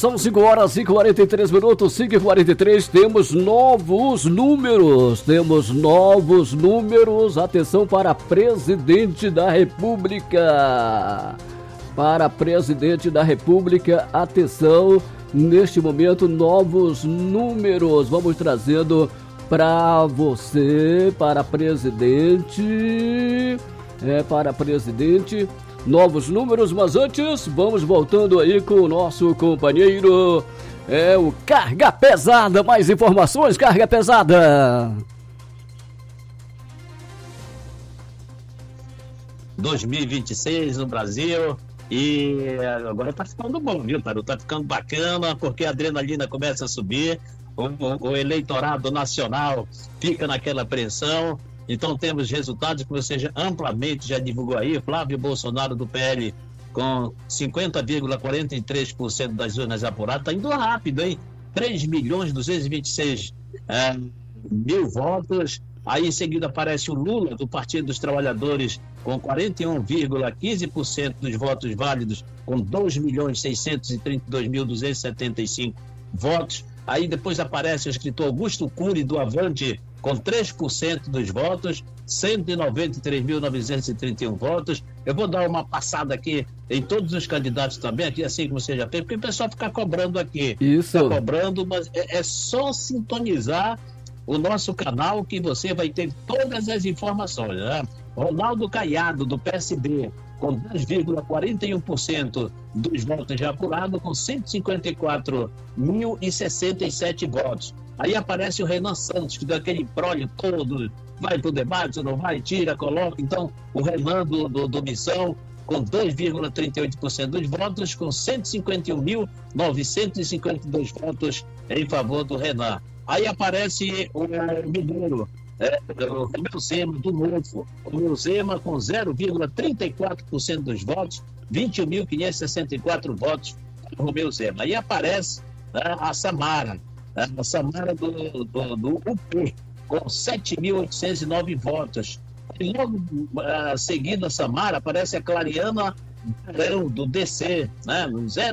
São 5 horas e 43 minutos, 5h43, temos novos números, atenção para presidente da República, atenção, neste momento, novos números, vamos trazendo para você, para presidente, novos números, mas antes, vamos voltando aí com o nosso companheiro, o Carga Pesada, mais informações, Carga Pesada. 2026 no Brasil, e agora tá ficando bom, viu, Taru? Tá ficando bacana, porque a adrenalina começa a subir, o eleitorado nacional fica naquela pressão. Então temos resultados que você amplamente já divulgou aí. Flávio Bolsonaro do PL com 50,43% das urnas apuradas. Está indo rápido, hein? 3.226.000 votos. Aí em seguida aparece o Lula do Partido dos Trabalhadores com 41,15% dos votos válidos, com 2.632.275 votos. Aí depois aparece o escritor Augusto Cury do Avante com 3% dos votos, 193.931 votos. Eu vou dar uma passada aqui em todos os candidatos também, aqui assim como você já fez, porque o pessoal fica cobrando aqui. Isso. Fica cobrando, mas é só sintonizar o nosso canal que você vai ter todas as informações, né? Ronaldo Caiado, do PSB, com 10,41% dos votos já apurados, com 154.067 votos. Aí aparece o Renan Santos, que dá aquele prole todo, vai pro debate, não vai, tira, coloca. Então, o Renan do Missão, com 2,38% dos votos, com 151.952 votos em favor do Renan. Aí aparece o Mineiro, o Romeu Zema, do Novo. O Romeu Zema com 0,34% dos votos, 21.564 votos do Romeu Zema. Aí aparece a Samara, do UP, com 7.809 votos. E logo seguindo a Samara, aparece a Clariana Barão, do DC, né?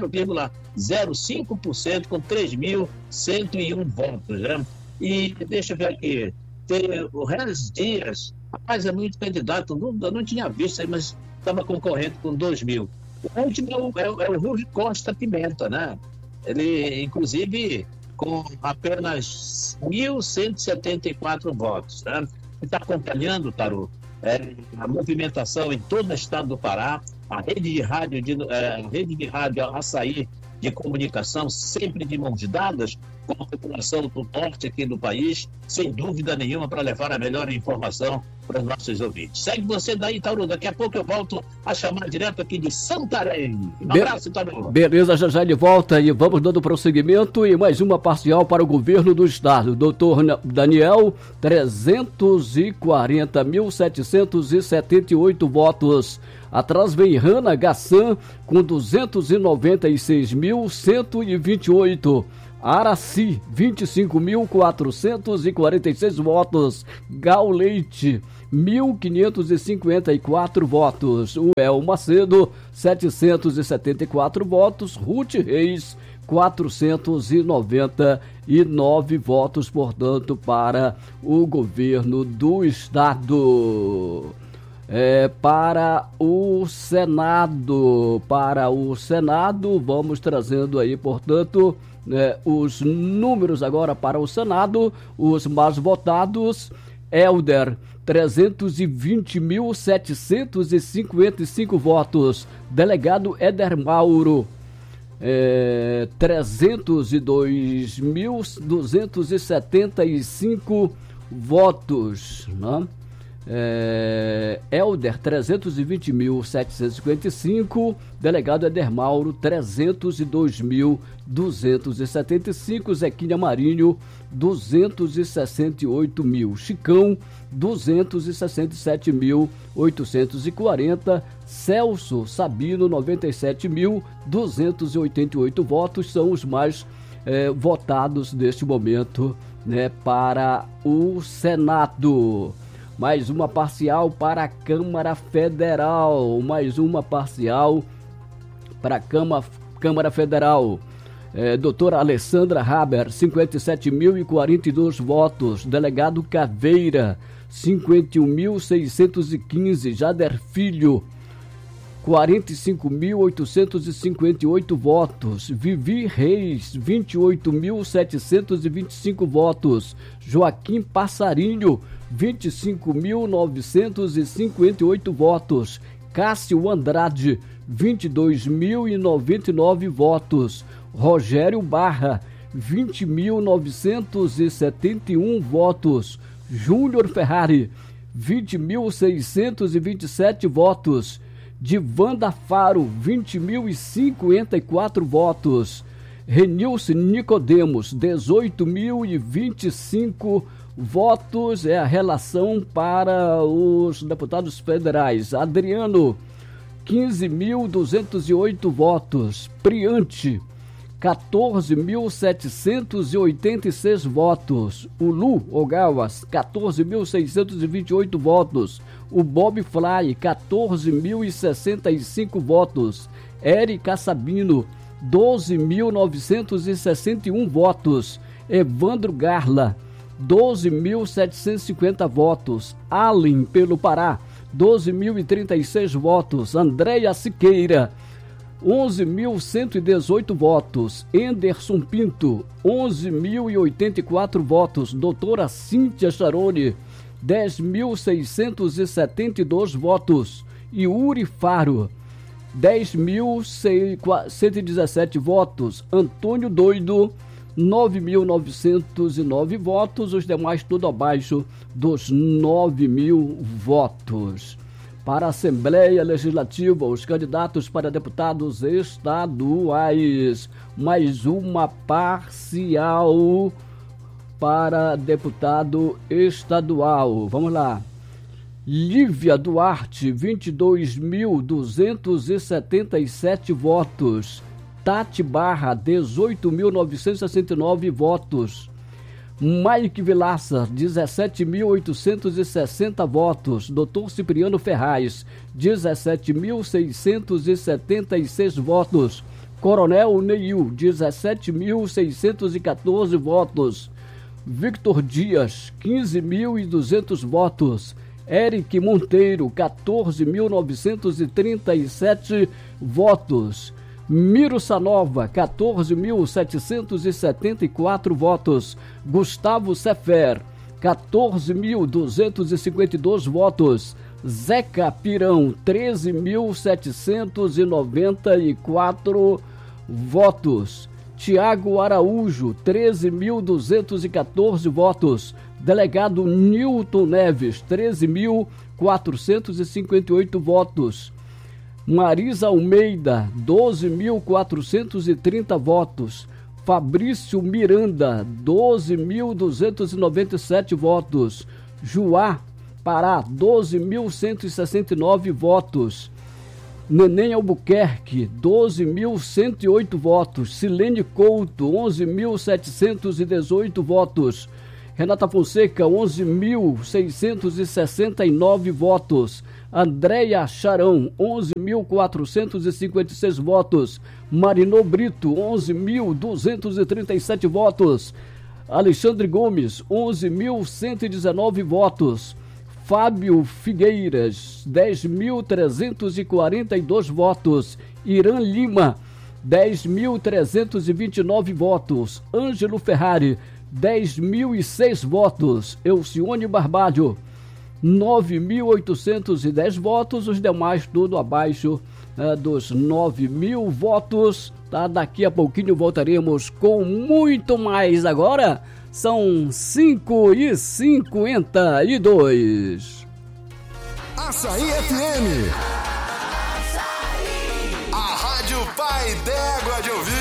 0,05%, com 3.101 votos. Né? E deixa eu ver aqui, tem o Regis Dias, rapaz, é muito candidato, eu não tinha visto aí, mas estava concorrendo com 2.000. O último é o Rui Costa Pimenta, né? Ele, inclusive, com apenas 1.174 votos. Né? Está acompanhando, Taru, a movimentação em todo o estado do Pará, a rede de rádio Açaí de comunicação, sempre de mãos dadas com a população do norte aqui do país, sem dúvida nenhuma, para levar a melhor informação para os nossos ouvintes. Segue você daí, Tauru. Daqui a pouco eu volto a chamar direto aqui de Santarém. Um abraço, Tauru. Beleza, já de volta e vamos dando prosseguimento e mais uma parcial para o governo do estado. Doutor Daniel, 340.778 votos. Atrás vem Rana Gassan com 296.128. Araci, 25.446 votos. Gal Leite, 1.554 votos. O El Macedo, 774 votos. Ruth Reis, 499 votos, portanto, para o governo do estado. Para o Senado, vamos trazendo aí, portanto, os números agora para o Senado. Os mais votados: Helder, 320.755 votos. Delegado Éder Mauro, 302.275 votos, né? Helder, 320.755, delegado Éder Mauro, 302.275, Zequinha Marinho, 268.000, Chicão, 267.840, Celso Sabino, 97.288 votos, são os mais votados neste momento, né, para o Senado. Mais uma parcial para a Câmara Federal. Doutora Alessandra Haber, 57.042 votos. Delegado Caveira, 51.615. Jader Filho, 45.858 votos. Vivi Reis, 28.725 votos. Joaquim Passarinho, 25.958 votos. Cássio Andrade, 22.099 votos. Rogério Barra, 20.971 votos. Júnior Ferrari, 20.627 votos. Divanda Faro, 20.054 votos. Renilce Nicodemos, 18.025 votos. É a relação para os deputados federais. Adriano, 15.208 votos. Priante, 14.786 votos. O Lu Ogawas, 14.628 votos. O Bob Fly, 14.065 votos. Érica Sabino, 12.961 votos. Evandro Garla, 12.750 votos. Allen, pelo Pará, 12.036 votos. Andréia Siqueira, 11.118 votos. Enderson Pinto, 11.084 votos. Doutora Cíntia Charoni, 10.672 votos. Yuri Faro, 10.117 votos. Antônio Doido, 9.909 votos. Os demais tudo abaixo dos 9.000 votos. Para a Assembleia Legislativa, os candidatos para deputados estaduais. Mais uma parcial para deputado estadual. Vamos lá. Lívia Duarte, 22.277 votos. Tati Barra, 18.969 votos. Mike Vilaça, 17.860 votos. Dr. Cipriano Ferraz, 17.676 votos. Coronel Neil, 17.614 votos. Victor Dias, 15.200 votos. Eric Monteiro, 14.937 votos. Miro Sanova, 14.774 votos. Gustavo Sefer, 14.252 votos. Zeca Pirão, 13.794 votos. Tiago Araújo, 13.214 votos. Delegado Nilton Neves, 13.458 votos. Marisa Almeida, 12.430 votos. Fabrício Miranda, 12.297 votos. Juá Pará, 12.169 votos. Neném Albuquerque, 12.108 votos. Silene Couto, 11.718 votos. Renata Fonseca, 11.669 votos. Andréia Charão, 11.456 votos. Marinô Brito, 11.237 votos. Alexandre Gomes, 11.119 votos. Fábio Figueiras, 10.342 votos. Irã Lima, 10.329 votos. Ângelo Ferrari, 10.006 votos. Elcione Barbalho, 9.810 votos. Os demais tudo abaixo dos 9.000 votos. Tá? Daqui a pouquinho voltaremos com muito mais. Agora são 5h52. Açaí FM. A Rádio Pai d'Égua de Ouvir.